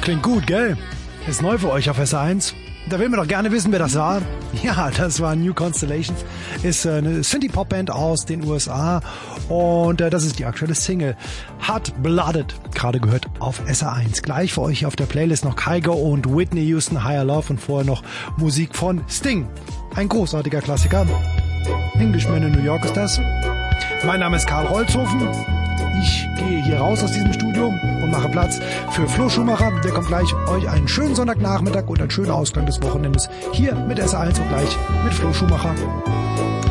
Klingt gut, gell? Ist neu für euch auf SR1. Da will man doch gerne wissen, wer das war. Ja, das war New Constellations. Ist eine Synthie-Pop-Band aus den USA. Und das ist die aktuelle Single. Hot Blooded. Gerade gehört auf SR1. Gleich für euch hier auf der Playlist noch Kygo und Whitney Houston, Higher Love. Und vorher noch Musik von Sting. Ein großartiger Klassiker. Englishman in New York ist das. Mein Name ist Karl Holzhofen. Ich gehe hier raus aus diesem Studio und mache Platz für Flo Schumacher. Der kommt gleich euch einen schönen Sonntagnachmittag und einen schönen Ausgang des Wochenendes hier mit SR1 und gleich mit Flo Schumacher.